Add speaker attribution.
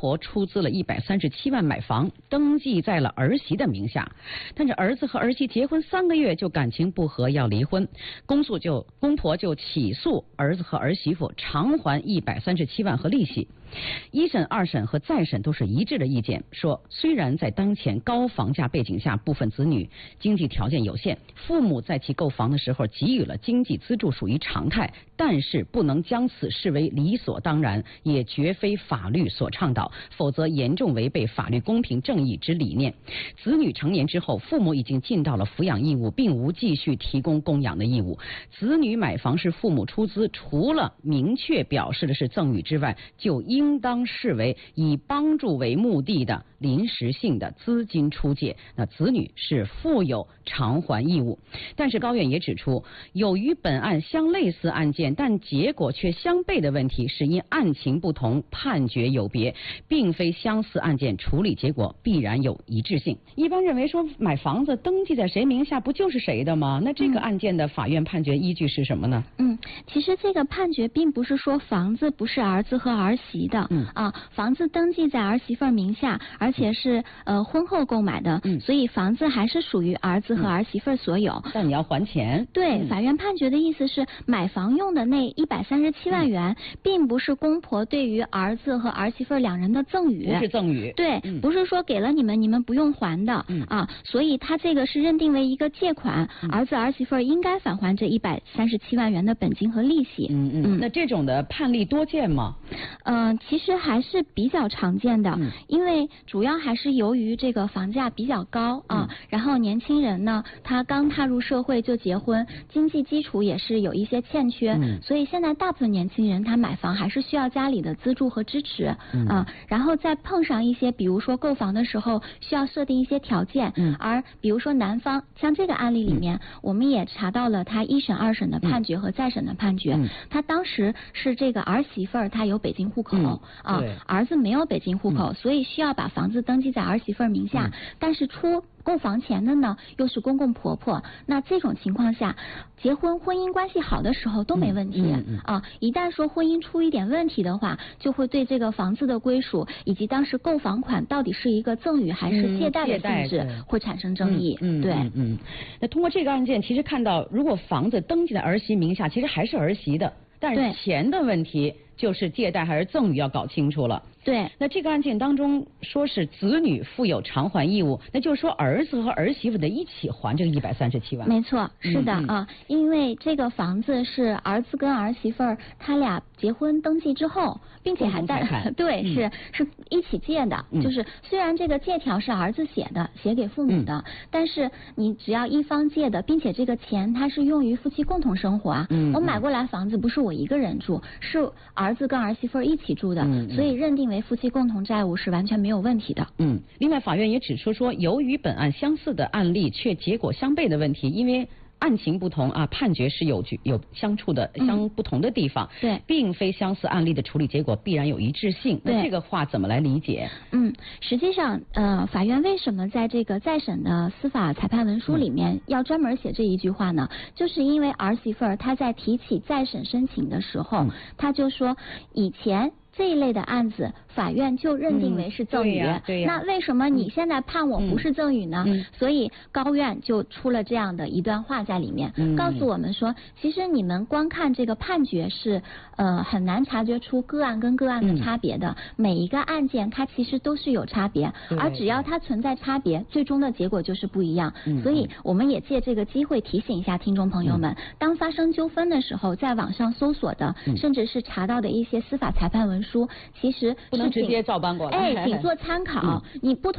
Speaker 1: 婆出资了137万买房，登记在了儿媳的名下，但是儿子和儿媳结婚3个月就感情不和要离婚，公婆就起诉儿子和儿媳妇偿还137万和利息。一审、二审和再审都是一致的意见，说虽然在当前高房价背景下，部分子女经济条件有限，父母在其购房的时候给予了经济资助属于常态，但是不能将此视为理所当然，也绝非法律所倡导，否则严重违背法律公平正义之理念。子女成年之后，父母已经尽到了抚养义务，并无继续提供供养的义务。子女买房是父母出资，除了明确表示的是赠与之外，就应当视为以帮助为目的的临时性的资金出借，那子女是负有偿还义务。但是高院也指出，有与本案相类似案件但结果却相悖的问题，是因案情不同，判决有别，并非相似案件处理结果必然有一致性。一般认为说买房子登记在谁名下不就是谁的吗？那这个案件的法院判决依据是什么呢？
Speaker 2: 其实这个判决并不是说房子不是儿子和儿媳的，房子登记在儿媳妇名下，而且是婚后购买的，所以房子还是属于儿子和儿媳妇所有。
Speaker 1: 但你要还钱。
Speaker 2: 对，法院判决的意思是，买房用的那137万元，并不是公婆对于儿子和儿媳妇2人的赠与，
Speaker 1: 不是赠与。
Speaker 2: 对，不是说给了你们不用还的，所以他这个是认定为一个借款，儿子儿媳妇应该返还这137万元的本金和利息。
Speaker 1: 那这种的判例多见吗？
Speaker 2: 其实还是比较常见的，因为主要还是由于这个房价比较高然后年轻人呢，他刚踏入社会就结婚，经济基础也是有一些欠缺，所以现在大部分年轻人他买房还是需要家里的资助和支持然后再碰上一些比如说购房的时候需要设定一些条件，而比如说男方像这个案例里面，我们也查到了他一审、二审的判决和再审的判决，他当时是这个儿媳妇儿他有北京户口儿子没有北京户口，所以需要把房子登记在儿媳妇儿名下，但是出购房钱的呢又是公公婆婆，那这种情况下，结婚婚姻关系好的时候都没问题一旦说婚姻出一点问题的话，就会对这个房子的归属以及当时购房款到底是一个赠与还是借贷的性质会产生争议。
Speaker 1: 那通过这个案件，其实看到如果房子登记在儿媳名下，其实还是儿媳的，但是钱的问题就是借贷还是赠与要搞清楚了。
Speaker 2: 对，
Speaker 1: 那这个案件当中说是子女负有偿还义务，那就是说儿子和儿媳妇得一起还这个137万。
Speaker 2: 没错，是的因为这个房子是儿子跟儿媳妇儿他俩结婚登记之后，并且还对是一起借的，就是虽然这个借条是儿子写给父母的，但是你只要一方借的，并且这个钱它是用于夫妻共同生活我买过来房子不是我一个人住，是儿子跟儿媳妇儿一起住的，所以认定为夫妻共同债务是完全没有问题的。
Speaker 1: 另外法院也指出说，由于本案相似的案例却结果相悖的问题，因为案情不同判决是有相不同的地方，
Speaker 2: 对，
Speaker 1: 并非相似案例的处理结果必然有一致性。那这个话怎么来理解？
Speaker 2: 实际上法院为什么在这个再审的司法裁判文书里面要专门写这一句话呢？就是因为儿媳妇儿她在提起再审申请的时候，她就说以前这一类的案子，法院就认定为是赠与。那为什么你现在判我不是赠与呢？所以高院就出了这样的一段话在里面，告诉我们说，其实你们光看这个判决是很难察觉出个案跟个案的差别的。每一个案件它其实都是有差别，而只要它存在差别，最终的结果就是不一样。所以我们也借这个机会提醒一下听众朋友们，当发生纠纷的时候，在网上搜索的，甚至是查到的一些司法裁判文书，其实
Speaker 1: 不能直接照搬过来，
Speaker 2: 仅做参考。你不同